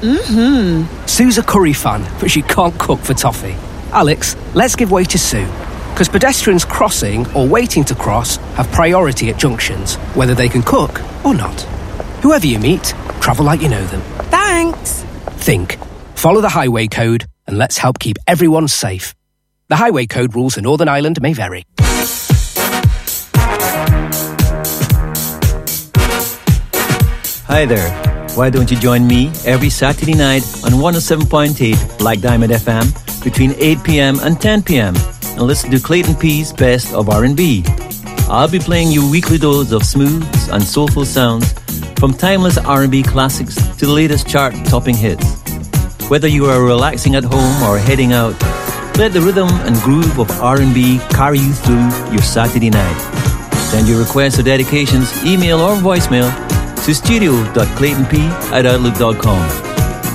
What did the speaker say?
Sue's a curry fan, but she can't cook for toffee. Alex, let's give way to Sue. Because pedestrians crossing or waiting to cross have priority at junctions, whether they can cook or not. Whoever you meet, travel like you know them. Thanks. Think. Follow the highway code and let's help keep everyone safe. The highway code rules for Northern Ireland may vary. Hi there. Why don't you join me every Saturday night on 107.8 Black Diamond FM between 8 p.m. and 10 p.m. and listen to Clayton P's Best of R&B. I'll be playing you weekly dose of smooth and soulful sounds from timeless R&B classics to the latest chart-topping hits. Whether you are relaxing at home or heading out, let the rhythm and groove of R&B carry you through your Saturday night. Send your requests or dedications, email or voicemail to studio.claytonp@outlook.com.